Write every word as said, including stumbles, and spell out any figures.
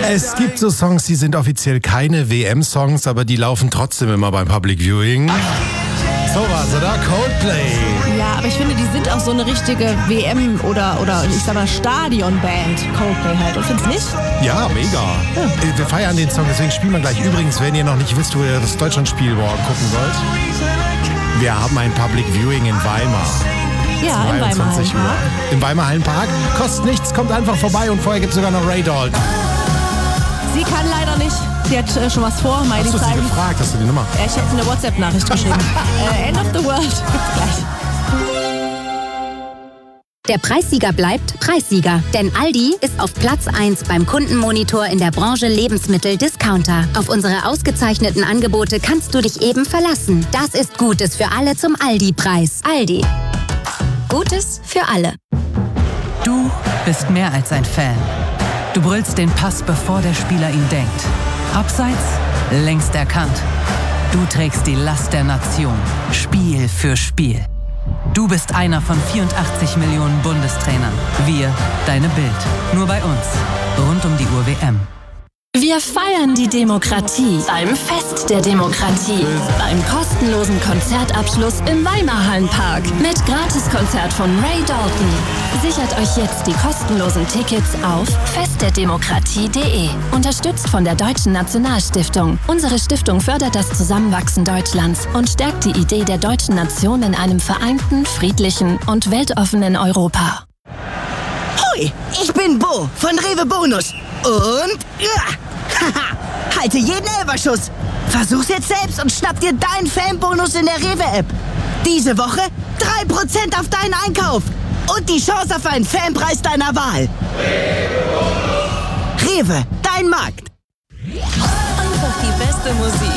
Es gibt so Songs, die sind offiziell keine W M-Songs, aber die laufen trotzdem immer beim Public Viewing. So was, oder? Coldplay. Ja, aber ich finde, die sind auch so eine richtige W M- oder, oder ich sag mal Stadionband. Coldplay halt. Und findest nicht? Ja, mega. Ja. Wir feiern den Song, deswegen spielen wir gleich. Übrigens, wenn ihr noch nicht wisst, wo ihr das Deutschlandspiel morgen gucken wollt, wir haben ein Public Viewing in Weimar. Ja, im Weimar Hallenpark. Im Weimar Hallenpark. Kostet nichts, kommt einfach vorbei und vorher gibt es sogar noch Ray Dalton. Sie kann leider nicht. Sie hat äh, schon was vor, Miley Cyrus. Hast du sie gefragt? Hast du die Nummer? Ja, ich habe eine WhatsApp-Nachricht geschrieben. äh, End of the World. Gibt's gleich. Der Preissieger bleibt Preissieger, denn Aldi ist auf Platz eins beim Kundenmonitor in der Branche Lebensmittel-Discounter. Auf unsere ausgezeichneten Angebote kannst du dich eben verlassen. Das ist Gutes für alle zum Aldi-Preis. Aldi. Gutes für alle. Du bist mehr als ein Fan. Du brüllst den Pass, bevor der Spieler ihn denkt. Abseits, längst erkannt. Du trägst die Last der Nation, Spiel für Spiel. Du bist einer von vierundachtzig Millionen Bundestrainern. Wir, deine Bild. Nur bei uns. Rund um die Uhr W M. Wir feiern die Demokratie beim Fest der Demokratie. Beim kostenlosen Konzertabschluss im Weimar Hallenpark. Mit Gratiskonzert von Ray Dalton. Sichert euch jetzt die kostenlosen Tickets auf fest der demokratie punkt de. Unterstützt von der Deutschen Nationalstiftung. Unsere Stiftung fördert das Zusammenwachsen Deutschlands und stärkt die Idee der deutschen Nation in einem vereinten, friedlichen und weltoffenen Europa. Hui, ich bin Bo von Rewe Bonus. Und ja, haha, halte jeden Elferschuss. Versuch's jetzt selbst und schnapp dir deinen Fanbonus in der Rewe-App. Diese Woche drei Prozent auf deinen Einkauf. Und die Chance auf einen Fanpreis deiner Wahl. Rewe, dein Markt. Einfach die beste Musik.